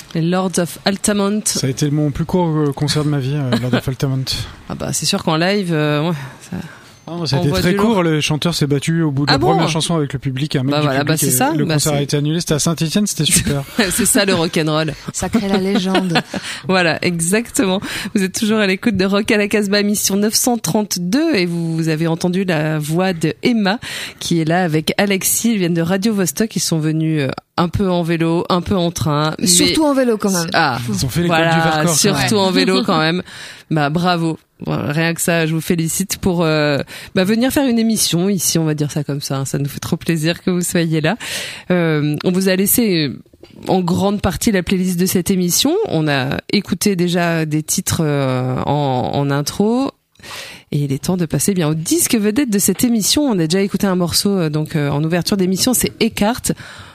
Les Lords of Altamont. Ça a été mon plus court concert de ma vie, Lords of Altamont. Ah bah c'est sûr qu'en live, ouais, ça a été très court. Le chanteur s'est battu au bout de la première chanson avec le public. Un mec du public, c'est ça. Le concert a été annulé. C'était à Saint-Etienne, c'était super. C'est ça le rock'n'roll. Ça crée la légende. Voilà, exactement. Vous êtes toujours à l'écoute de Rock à la Casbah, émission 932, et vous avez entendu la voix de Emma qui est là avec Alexis. Ils viennent de Radio Vostok. Ils sont venus un peu en vélo, un peu en train. Surtout en vélo quand même. Ah, ils ont fait l'école du Vercors. Surtout en vélo quand même. Bah bravo. Voilà, rien que ça, je vous félicite pour venir faire une émission ici, on va dire ça comme ça. Ça nous fait trop plaisir que vous soyez là. On vous a laissé en grande partie la playlist de cette émission. On a écouté déjà des titres en intro. Et il est temps de passer bien au disque vedette de cette émission. On a déjà écouté un morceau en ouverture d'émission, c'est Eckhart,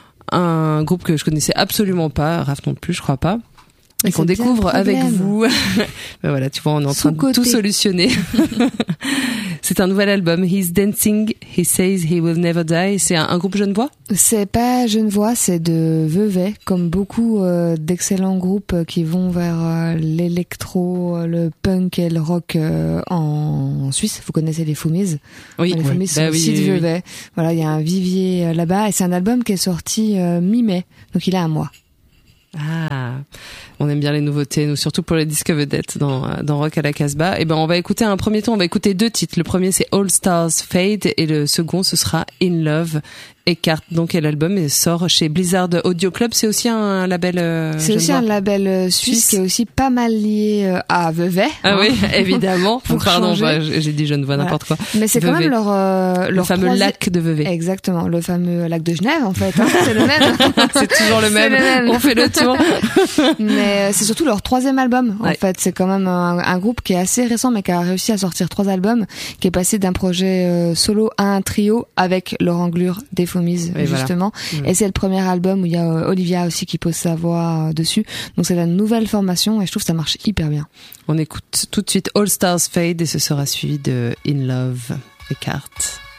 un groupe que je connaissais absolument pas, Raph non plus, je crois pas. Et qu'on découvre avec vous. Ben voilà, tu vois, on est en train de tout solutionner. C'est un nouvel album, He's Dancing, He Says He Will Never Die. C'est un groupe genevois ? C'est pas genevois, c'est de Vevey, comme beaucoup d'excellents groupes qui vont vers l'électro, le punk et le rock en Suisse. Vous connaissez les Foumiz ? Oui. Les Foumiz sont aussi de Vevey. Voilà, il y a un vivier là-bas et c'est un album qui est sorti mi-mai, donc il a un mois. Ah, on aime bien les nouveautés, nous, surtout pour les disques vedettes dans Rock à la Casbah. Et ben, on va écouter un premier temps, on va écouter deux titres. Le premier, c'est All Stars Fade, et le second, ce sera In Love. Eckhart, donc, et l'album sort chez Blizzard Audio Club. C'est aussi un label c'est aussi un label suisse qui est aussi pas mal lié à Vevey. Ah oui, évidemment. Pardon, j'ai dit Genevois, n'importe quoi. Mais c'est quand même leur fameux lac de Vevey. Exactement, le fameux lac de Genève, en fait. Hein, c'est le même. C'est toujours le même. On fait le tour. Mais c'est surtout leur troisième album. En fait, c'est quand même un groupe qui est assez récent, mais qui a réussi à sortir 3 albums, qui est passé d'un projet solo à un trio avec Laurent Glure des Foumiz, justement. Voilà. Et c'est le premier album où il y a Olivia aussi qui pose sa voix dessus. Donc c'est la nouvelle formation et je trouve que ça marche hyper bien. On écoute tout de suite All Stars Fade et ce sera suivi de In Love, Eckhart.